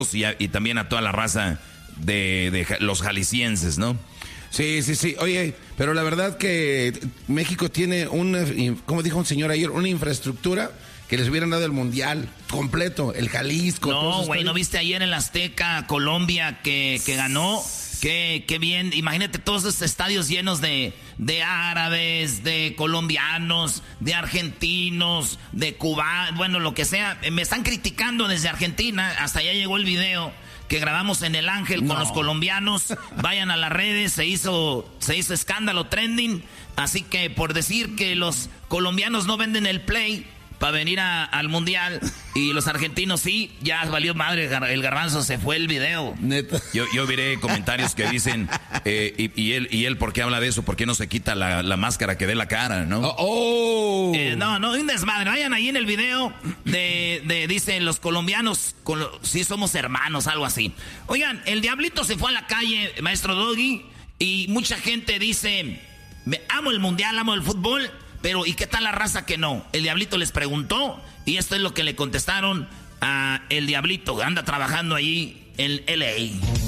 y también a toda la raza de los jaliscienses, ¿no? Sí. Oye, pero la verdad que México tiene como dijo un señor ayer, una infraestructura que les hubieran dado el Mundial completo, el Jalisco. No, güey, ¿no viste ayer en el Azteca, Colombia, que ganó? Qué bien. Imagínate todos esos estadios llenos de árabes, de colombianos, de argentinos, de cubanos, bueno, lo que sea. Me están criticando desde Argentina. Hasta allá llegó el video que grabamos en El Ángel con los colombianos. Vayan a las redes, se hizo escándalo, trending. Así que por decir que los colombianos no venden el Play para venir al Mundial y los argentinos sí, ya valió madre, el Garbanzo, se fue el video. Neta. Yo miré comentarios que dicen, y él, ¿por qué habla de eso? ¿Por qué no se quita la máscara que dé la cara, no? No, un desmadre. Vayan ahí en el video dicen los colombianos, sí somos hermanos, algo así. Oigan, el Diablito se fue a la calle, maestro Doggy, y mucha gente dice, amo el Mundial, amo el fútbol, pero ¿y qué tal la raza que no? El Diablito les preguntó y esto es lo que le contestaron a el Diablito. Anda trabajando ahí en LA.